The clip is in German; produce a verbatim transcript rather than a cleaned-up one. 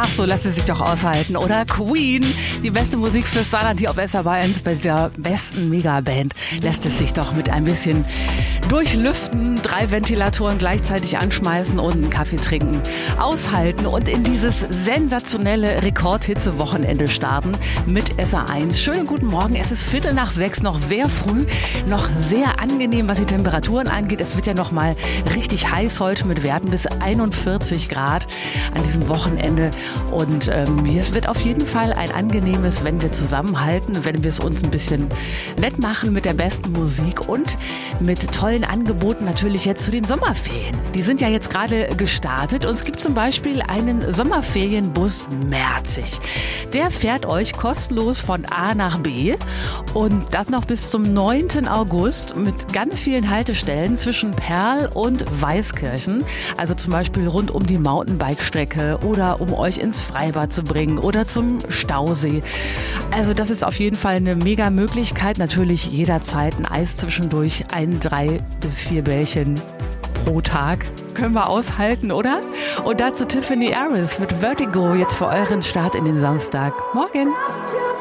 Ach, so lässt es sich doch aushalten, oder? Queen, die beste Musik fürs Saarland hier auf S R eins, bei dieser besten Megaband lässt es sich doch mit ein bisschen durchlüften, drei Ventilatoren gleichzeitig anschmeißen und einen Kaffee trinken, aushalten und in dieses sensationelle Rekordhitze-Wochenende starten mit S R eins. Schönen guten Morgen, es ist Viertel nach sechs, noch sehr früh, noch sehr angenehm, was die Temperaturen angeht. Es wird ja noch mal richtig heiß heute mit Werten bis einundvierzig Grad an diesem Wochenende. Und ähm, es wird auf jeden Fall ein angenehmes, wenn wir zusammenhalten, wenn wir es uns ein bisschen nett machen mit der besten Musik und mit tollen Angeboten natürlich jetzt zu den Sommerferien. Die sind ja jetzt gerade gestartet und es gibt zum Beispiel einen Sommerferienbus Merzig. Der fährt euch kostenlos von A nach B und das noch bis zum neunten August mit ganz vielen Haltestellen zwischen Perl und Weißkirchen. Also zum Beispiel rund um die Mountainbike-Strecke oder um euch ins Freibad zu bringen oder zum Stausee. Also das ist auf jeden Fall eine mega Möglichkeit. Natürlich jederzeit ein Eis zwischendurch, ein, drei bis vier Bällchen pro Tag. Können wir aushalten, oder? Und dazu Tiffany Harris mit Vertigo jetzt für euren Start in den Samstag. Morgen!